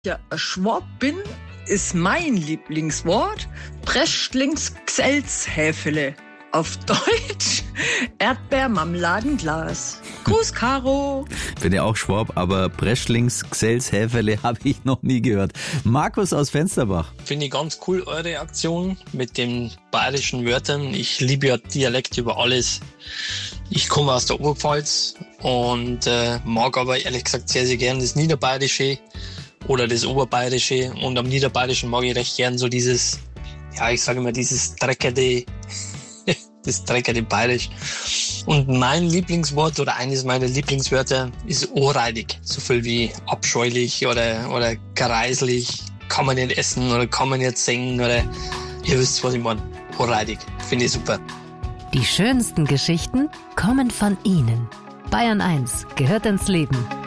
Ja, Schwab bin ist mein Lieblingswort. Breschlingsgselshäfele. Auf Deutsch Erdbeermarmeladenglas. Gruß, Caro. Bin ja auch Schwab, aber Breschlingsgselshäfele habe ich noch nie gehört. Markus aus Fensterbach. Finde ich ganz cool, eure Aktion mit den bayerischen Wörtern. Ich liebe ja Dialekt über alles. Ich komme aus der Oberpfalz und mag aber ehrlich gesagt sehr, sehr gern das Niederbayerische oder das Oberbayerische. Und am Niederbayerischen mag ich recht gern so dieses, ja, ich sage immer dieses dreckige Bayerisch. Und mein Lieblingswort oder eines meiner Lieblingswörter ist ohrreidig. So viel wie abscheulich oder greislich. Kann man nicht essen oder kann man nicht singen oder ihr wisst, was ich meine. Ohrreidig. Finde ich super. Die schönsten Geschichten kommen von Ihnen. Bayern 1 gehört ins Leben.